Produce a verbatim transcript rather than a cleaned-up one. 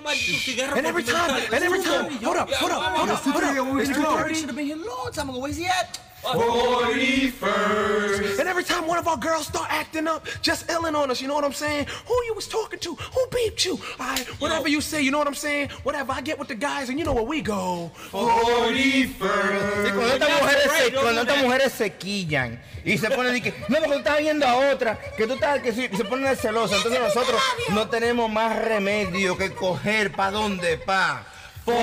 maldito cigarro. And every time, and every time, hold up, hold up, hold up, hold up. It's two thirty. Should have been here a long time ago. Where's he at? forty-first. And every time one of our girls start acting up, just illing on us, you know what I'm saying? Who you was talking to? Who beeped you? All right, whatever you say, you know what I'm saying? Whatever, I get with the guys, and you know where we go. forty-first. Y cuando estas mujeres se, cuando estas mujeres se quillan y se ponen y que, no, porque tú estás viendo a otra, que tú estás, que sí, y se ponen celosas. Entonces nosotros no tenemos más remedio que coger para dónde, pa.